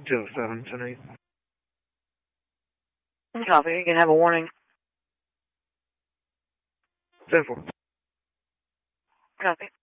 207 tonight. Copy. You can have a warning. 10-4. Copy.